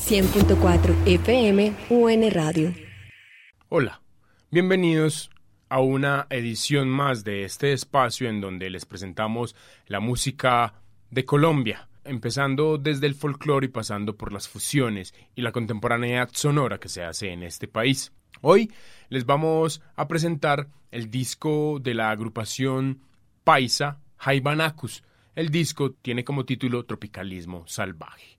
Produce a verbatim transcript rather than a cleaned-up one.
cien punto cuatro F M U N Radio. Hola, bienvenidos a una edición más de este espacio en donde les presentamos la música de Colombia, empezando desde el folclore y pasando por las fusiones y la contemporaneidad sonora que se hace en este país. Hoy les vamos a presentar el disco de la agrupación paisa Jaibanacus. El disco tiene como título Tropicalismo Salvaje.